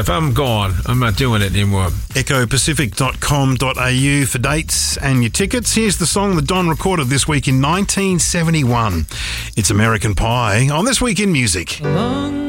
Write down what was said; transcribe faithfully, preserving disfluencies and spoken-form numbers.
If I'm gone, I'm not doing it anymore. echo pacific dot com dot a u for dates and your tickets. Here's the song that Don recorded this week in nineteen seventy-one. It's American Pie on This Week in Music. Long